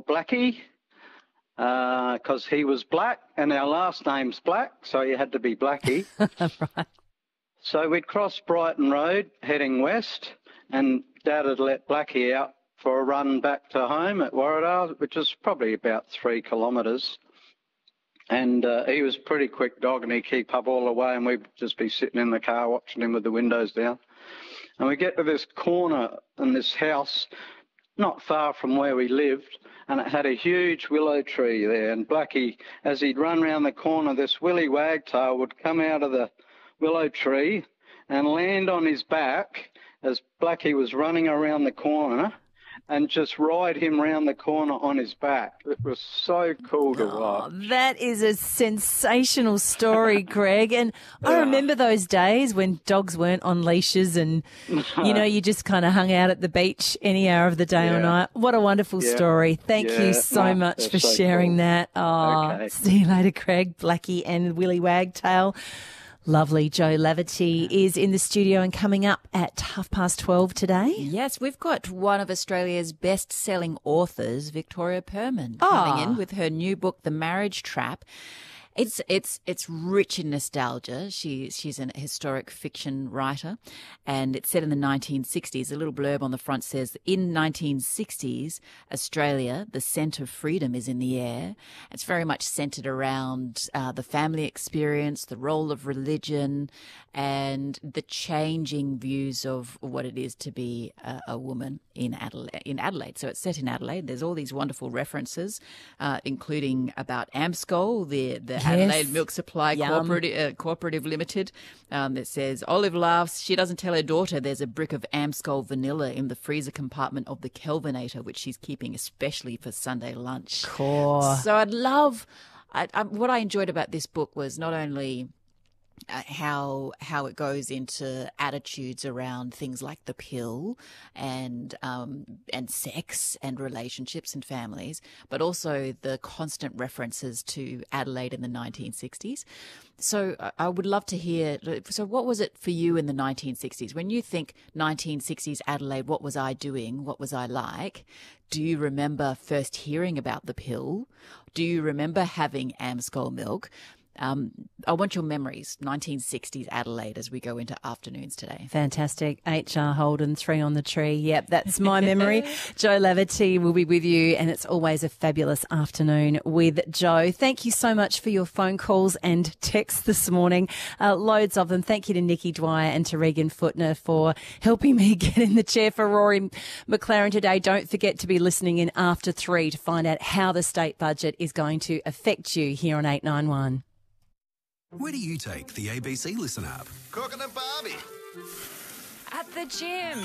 Blackie because he was black and our last name's Black, so you had to be Blackie. Right. So we'd cross Brighton Road heading west, and Dad had let Blackie out for a run back to home at Warradale, which is probably about 3 kilometres. And he was a pretty quick dog, and he'd keep up all the way, and we'd just be sitting in the car watching him with the windows down. And we get to this corner in this house not far from where we lived, and it had a huge willow tree there. And Blackie, as he'd run round the corner, this Willy Wagtail would come out of the willow tree and land on his back as Blackie was running around the corner and just ride him round the corner on his back. It was so cool to watch. That is a sensational story, Greg. And I remember those days when dogs weren't on leashes and, you just kind of hung out at the beach any hour of the day or night. What a wonderful story. Thank you so much for sharing that. Oh, Okay. See you later, Craig. Blackie and Willy Wagtail. Lovely. Jo Laverty is in the studio and coming up at 12:30 today. Yes, we've got one of Australia's best-selling authors, Victoria Perman, coming in with her new book, The Marriage Trap. It's rich in nostalgia. She's an historic fiction writer, and it's set in the 1960s. A little blurb on the front says, in 1960s, Australia, the scent of freedom is in the air. It's very much centred around the family experience, the role of religion, and the changing views of what it is to be a woman in Adelaide. So it's set in Adelaide. There's all these wonderful references, including about Amscol, the Adelaide Milk Supply Cooperative Limited. That says, Olive laughs. She doesn't tell her daughter there's a brick of Amscol vanilla in the freezer compartment of the Kelvinator, which she's keeping especially for Sunday lunch. Cool. So I'd love... what I enjoyed about this book was not only... how it goes into attitudes around things like the pill and sex and relationships and families, but also the constant references to Adelaide in the 1960s. So I would love to hear, so what was it for you in the 1960s? When you think 1960s Adelaide, what was I doing? What was I like? Do you remember first hearing about the pill? Do you remember having Amscol milk? I want your memories, 1960s Adelaide, as we go into afternoons today. Fantastic. H.R. Holden, 3 on the Tree. Yep, that's my memory. Jo Laverty will be with you, and it's always a fabulous afternoon with Jo. Thank you so much for your phone calls and texts this morning. Loads of them. Thank you to Nikki Dwyer and to Regan Footner for helping me get in the chair for Rory McLaren today. Don't forget to be listening in after 3 to find out how the state budget is going to affect you here on 891. Where do you take the ABC Listen app? Cooking at Barbie. At the gym.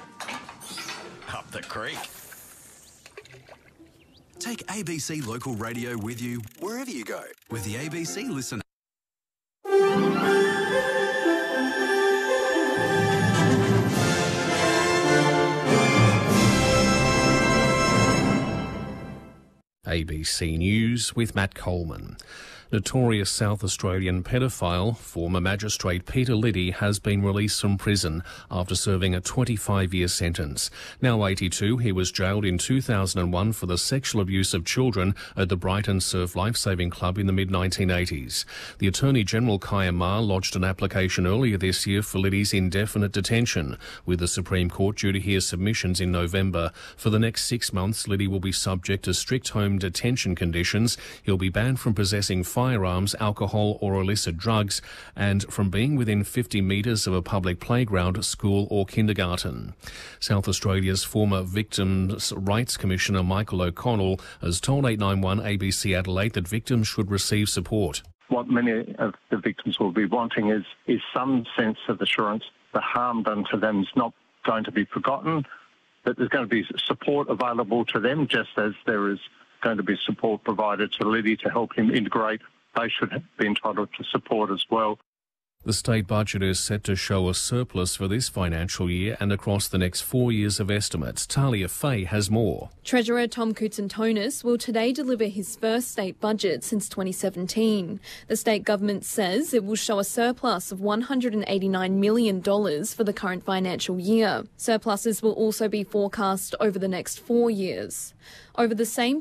Up the creek. Take ABC Local Radio with you wherever you go with the ABC Listen app. ABC News with Matt Coleman. Notorious South Australian paedophile, former magistrate Peter Liddy has been released from prison after serving a 25-year sentence. Now 82, he was jailed in 2001 for the sexual abuse of children at the Brighton Surf Lifesaving Club in the mid-1980s. The Attorney-General Kaya Ma lodged an application earlier this year for Liddy's indefinite detention, with the Supreme Court due to hear submissions in November. For the next 6 months, Liddy will be subject to strict home detention conditions. He'll be banned from possessing firearms, alcohol or illicit drugs, and from being within 50 metres of a public playground, school or kindergarten. South Australia's former Victims' Rights Commissioner Michael O'Connell has told 891 ABC Adelaide that victims should receive support. What many of the victims will be wanting is some sense of assurance the harm done to them is not going to be forgotten, that there's going to be support available to them, just as there is going to be support provided to Liddy to help him integrate. They should be entitled to support as well. The state budget is set to show a surplus for this financial year and across the next 4 years of estimates. Talia Fay has more. Treasurer Tom Koutsantonis will today deliver his first state budget since 2017. The state government says it will show a surplus of $189 million for the current financial year. Surpluses will also be forecast over the next 4 years. Over the same